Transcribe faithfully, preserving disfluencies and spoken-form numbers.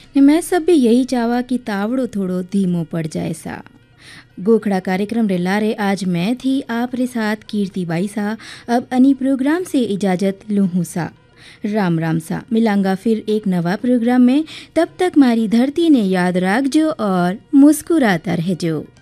ने मैं सब भी यही चावा कि तावड़ो थोड़ो धीमो पड़ जाए सा। गोखड़ा कार्यक्रम रे लारे आज मैं थी आप रे साथ कीर्ति बाई सा। अब अनी प्रोग्राम से इजाज़त लूँ सा। राम राम सा, मिलांगा फिर एक नवा प्रोग्राम में। तब तक मारी धरती ने याद रखजो और मुस्कुराता रहजो।